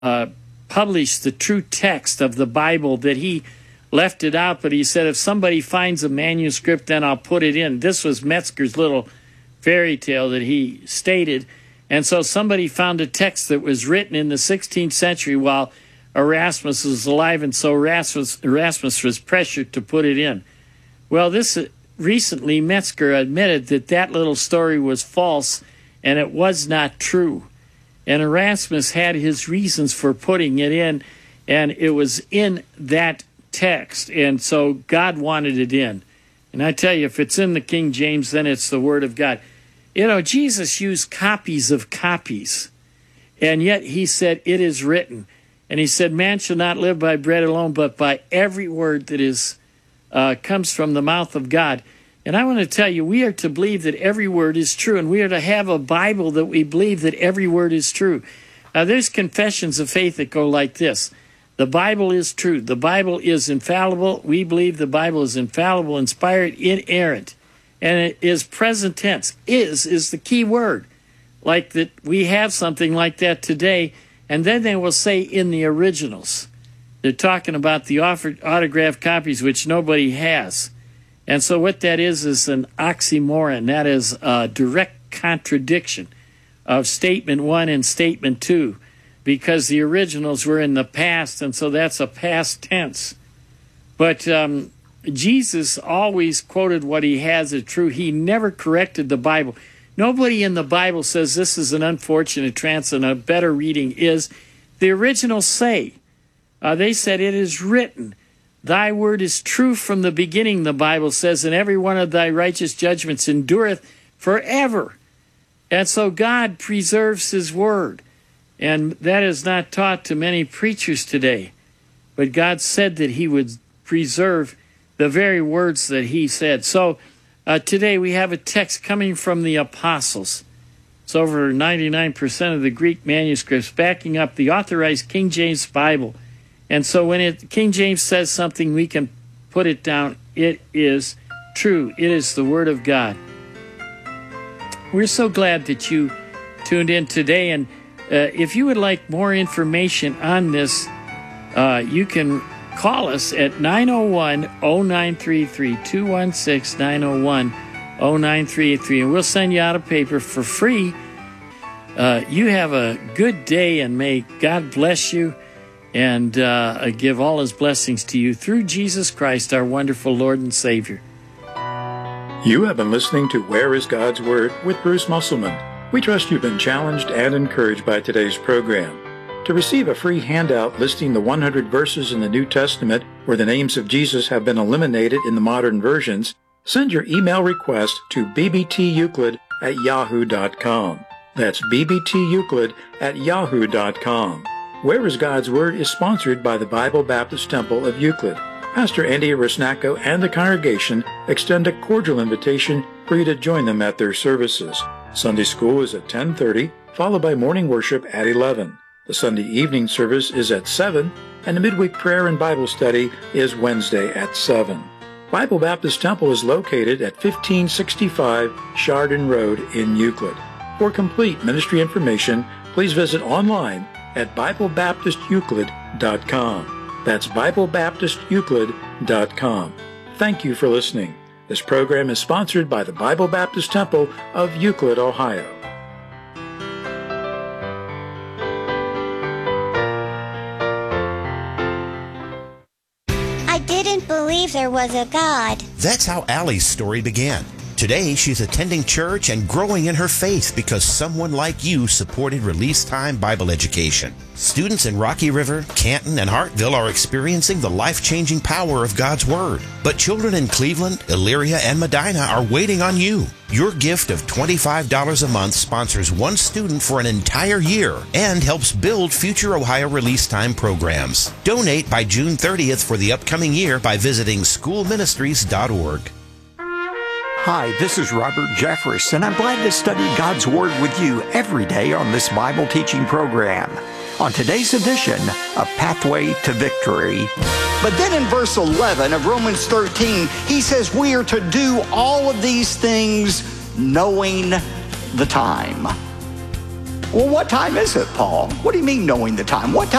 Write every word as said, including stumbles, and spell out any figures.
uh, publish the true text of the Bible, that he left it out, but he said, if somebody finds a manuscript, then I'll put it in. This was Metzger's little fairy tale that he stated. And so somebody found a text that was written in the sixteenth century while Erasmus was alive, and so Erasmus, Erasmus was pressured to put it in. Well, this recently, Metzger admitted that that little story was false and it was not true. And Erasmus had his reasons for putting it in, and it was in that text. And so God wanted it in. And I tell you, if it's in the King James, then it's the Word of God. You know, Jesus used copies of copies, and yet he said, it is written. And he said, man shall not live by bread alone, but by every word that is uh, comes from the mouth of God. And I want to tell you, we are to believe that every word is true, and we are to have a Bible that we believe that every word is true. Uh, there's confessions of faith that go like this. The Bible is true. The Bible is infallible. We believe the Bible is infallible, inspired, inerrant. And it is present tense. Is is the key word. Like that we have something like that today. And then they will say in the originals. They're talking about the autographed copies, which nobody has. And so what that is is an oxymoron. That is a direct contradiction of statement one and statement two, because the originals were in the past, and so that's a past tense. But um, Jesus always quoted what he has as true. He never corrected the Bible. Nobody in the Bible says this is an unfortunate trans, and a better reading is. The originals say, uh, they said, it is written, thy word is true from the beginning, the Bible says, and every one of thy righteous judgments endureth forever. And so God preserves his word. And that is not taught to many preachers today. But God said that he would preserve the very words that he said. So uh, today we have a text coming from the apostles. It's over ninety-nine percent of the Greek manuscripts backing up the authorized King James Bible. And so when it, King James says something, we can put it down. It is true. It is the Word of God. We're so glad that you tuned in today. And uh, if you would like more information on this, uh, you can call us at nine oh one, oh nine three three, two one six, nine oh one, oh nine three three, and we'll send you out a paper for free. Uh, you have a good day, and may God bless you and uh, give all his blessings to you through Jesus Christ, our wonderful Lord and Savior. You have been listening to Where is God's Word with Bruce Musselman. We trust you've been challenged and encouraged by today's program. To receive a free handout listing the one hundred verses in the New Testament where the names of Jesus have been eliminated in the modern versions, send your email request to b b t euclid at yahoo dot com. That's b b t euclid at yahoo dot com. Where is God's Word is sponsored by the Bible Baptist Temple of Euclid. Pastor Andy Rusnacko and the congregation extend a cordial invitation for you to join them at their services. Sunday school is at ten thirty, followed by morning worship at eleven. The Sunday evening service is at seven, and the midweek prayer and Bible study is Wednesday at seven. Bible Baptist Temple is located at fifteen sixty-five Chardon Road in Euclid. For complete ministry information, please visit online at bible baptist euclid dot com. That's bible baptist euclid dot com. Thank you for listening. This program is sponsored by the Bible Baptist Temple of Euclid, Ohio. I didn't believe there was a God. That's how Allie's story began. Today, she's attending church and growing in her faith because someone like you supported Release Time Bible Education. Students in Rocky River, Canton, and Hartville are experiencing the life-changing power of God's Word. But children in Cleveland, Elyria, and Medina are waiting on you. Your gift of twenty-five dollars a month sponsors one student for an entire year and helps build future Ohio Release Time programs. Donate by June thirtieth for the upcoming year by visiting school ministries dot org. Hi, this is Robert Jeffress, and I'm glad to study God's Word with you every day on this Bible teaching program. On today's edition, A Pathway to Victory. But then in verse eleven of Romans thirteen, he says we are to do all of these things knowing the time. Well, what time is it, Paul? What do you mean knowing the time? What time?